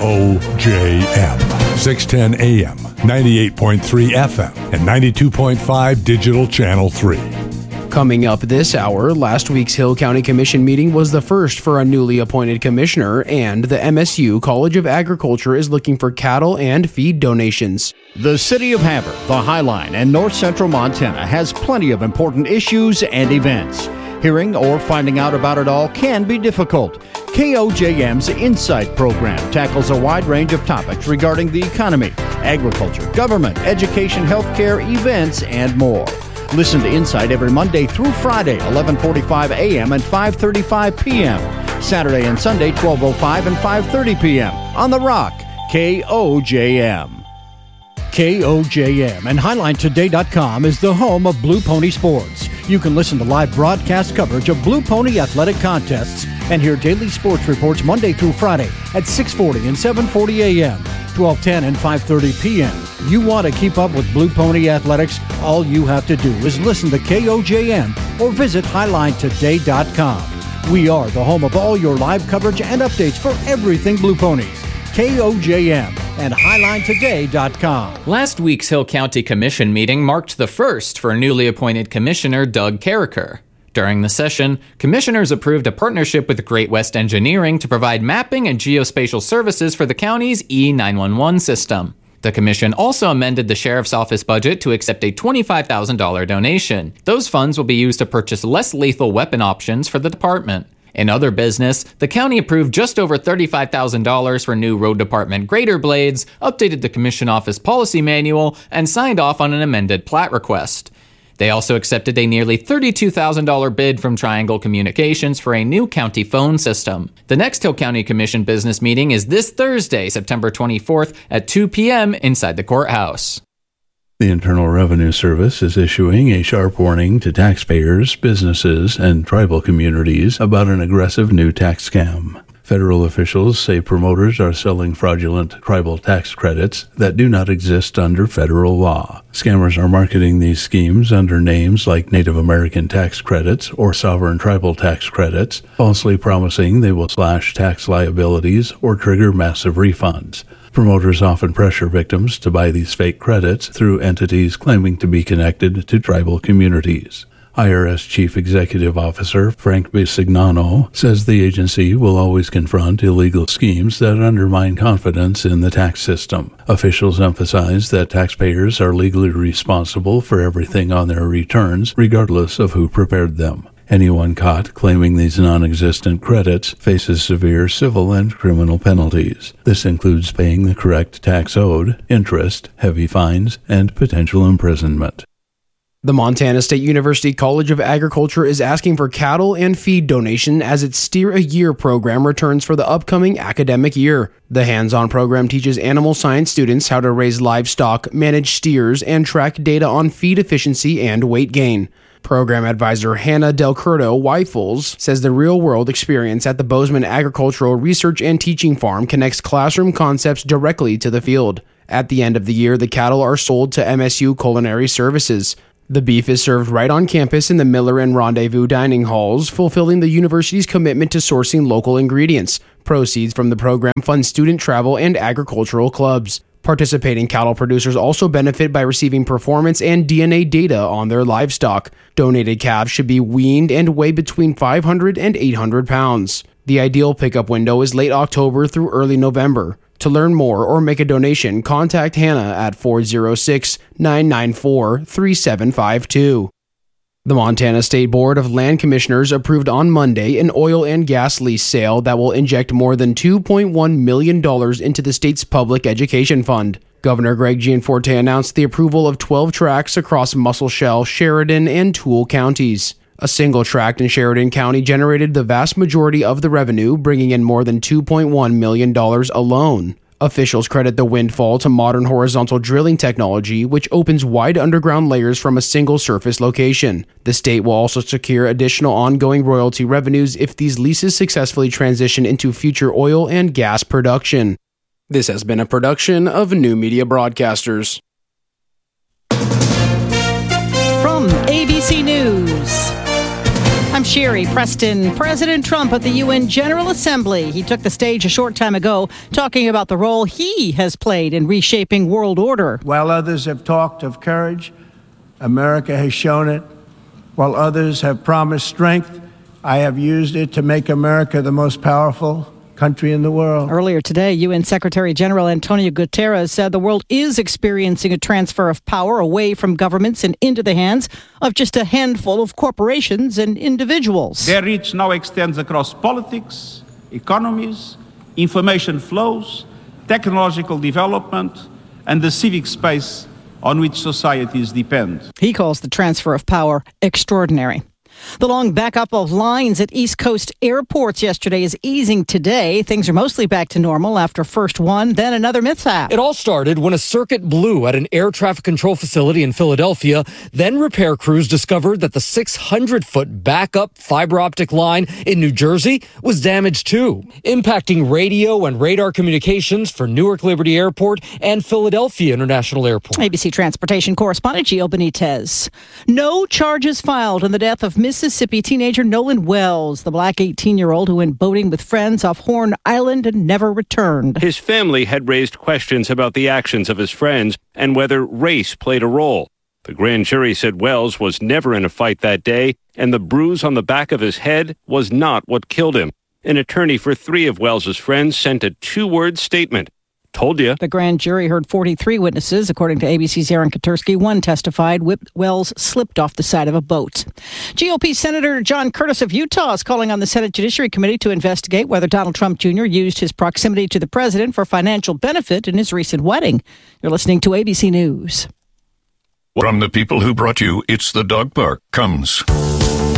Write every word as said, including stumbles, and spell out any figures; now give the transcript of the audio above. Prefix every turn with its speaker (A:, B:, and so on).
A: O J M, six ten A M, ninety-eight point three F M, and ninety-two point five Digital Channel three.
B: Coming up this hour, last week's Hill County Commission meeting was the first for a newly appointed commissioner, and the M S U College of Agriculture is looking for cattle and feed donations.
C: The city of Havre, the Highline, and North Central Montana has plenty of important issues and events. Hearing or finding out about it all can be difficult. K O J M's Insight program tackles a wide range of topics regarding the economy, agriculture, government, education, healthcare, events, and more. Listen to Insight every Monday through Friday, eleven forty-five A M and five thirty-five P M Saturday and Sunday, twelve oh five and five thirty P M on The Rock, K O J M. K O J M and Highline Today dot com is the home of Blue Pony Sports. You can listen to live broadcast coverage of Blue Pony athletic contests and hear daily sports reports Monday through Friday at six forty and seven forty A M, twelve ten and five thirty P M You want to keep up with Blue Pony athletics? All you have to do is listen to K O J M or visit Highline Today dot com. We are the home of all your live coverage and updates for everything Blue Ponies. K O J M and Highline Today dot com.
D: Last week's Hill County Commission meeting marked the first for newly appointed Commissioner Doug Carricker. During the session, commissioners approved a partnership with Great West Engineering to provide mapping and geospatial services for the county's E nine one one system. The commission also amended the sheriff's office budget to accept a twenty-five thousand dollars donation. Those funds will be used to purchase less lethal weapon options for the department. In other business, the county approved just over thirty-five thousand dollars for new road department grader blades, updated the commission office policy manual, and signed off on an amended plat request. They also accepted a nearly thirty-two thousand dollars bid from Triangle Communications for a new county phone system. The next Hill County Commission business meeting is this Thursday, September twenty-fourth at two P M inside the courthouse.
E: The Internal Revenue Service is issuing a sharp warning to taxpayers, businesses, and tribal communities about an aggressive new tax scam. Federal officials say promoters are selling fraudulent tribal tax credits that do not exist under federal law. Scammers are marketing these schemes under names like Native American tax credits or sovereign tribal tax credits, falsely promising they will slash tax liabilities or trigger massive refunds. Promoters often pressure victims to buy these fake credits through entities claiming to be connected to tribal communities. I R S Chief Executive Officer Frank Bisignano says the agency will always confront illegal schemes that undermine confidence in the tax system. Officials emphasize that taxpayers are legally responsible for everything on their returns, regardless of who prepared them. Anyone caught claiming these non-existent credits faces severe civil and criminal penalties. This includes paying the correct tax owed, interest, heavy fines, and potential imprisonment.
B: The Montana State University College of Agriculture is asking for cattle and feed donation as its Steer a Year program returns for the upcoming academic year. The hands-on program teaches animal science students how to raise livestock, manage steers, and track data on feed efficiency and weight gain. Program advisor Hannah Delcurto Weifels says the real-world experience at the Bozeman Agricultural Research and Teaching Farm connects classroom concepts directly to the field. At the end of the year, the cattle are sold to M S U Culinary Services. The beef is served right on campus in the Miller and Rendezvous dining halls, fulfilling the university's commitment to sourcing local ingredients. Proceeds from the program fund student travel and agricultural clubs. Participating cattle producers also benefit by receiving performance and D N A data on their livestock. Donated calves should be weaned and weigh between five hundred and eight hundred pounds. The ideal pickup window is late October through early November. To learn more or make a donation, contact Hannah at four oh six, nine nine four, three seven five two. The Montana State Board of Land Commissioners approved on Monday an oil and gas lease sale that will inject more than two point one million dollars into the state's public education fund. Governor Greg Gianforte announced the approval of twelve tracts across Musselshell, Sheridan, and Toole counties. A single tract in Sheridan County generated the vast majority of the revenue, bringing in more than two point one million dollars alone. Officials credit the windfall to modern horizontal drilling technology, which opens wide underground layers from a single surface location. The state will also secure additional ongoing royalty revenues if these leases successfully transition into future oil and gas production. This has been a production of New Media Broadcasters.
F: From A B C News, I'm Sherry Preston. President Trump at the U N General Assembly. He took the stage a short time ago talking about the role he has played in reshaping world order.
G: While others have talked of courage, America has shown it. While others have promised strength, I have used it to make America the most powerful country in the world.
F: Earlier today, U N Secretary General Antonio Guterres said the world is experiencing a transfer of power away from governments and into the hands of just a handful of corporations and individuals.
H: Their reach now extends across politics, economies, information flows, technological development, and the civic space on which societies depend.
F: He calls the transfer of power extraordinary. The long backup of lines at East Coast airports yesterday is easing today. Things are mostly back to normal after first one, then another mishap.
I: It all started when a circuit blew at an air traffic control facility in Philadelphia. Then repair crews discovered that the six hundred foot backup fiber optic line in New Jersey was damaged too, impacting radio and radar communications for Newark Liberty Airport and Philadelphia International Airport.
F: A B C Transportation correspondent Gio Benitez. No charges filed in the death of Mississippi teenager Nolan Wells, the black eighteen-year-old who went boating with friends off Horn Island and never returned.
J: His family had raised questions about the actions of his friends and whether race played a role. The grand jury said Wells was never in a fight that day, and the bruise on the back of his head was not what killed him. An attorney for three of Wells's friends sent a two-word statement. Told you.
F: The grand jury heard forty-three witnesses. According to A B C's Aaron Katursky, one testified Wells slipped off the side of a boat. G O P Senator John Curtis of Utah is calling on the Senate Judiciary Committee to investigate whether Donald Trump Junior used his proximity to the president for financial benefit in his recent wedding. You're listening to A B C News.
K: From the people who brought you It's the Dog Park comes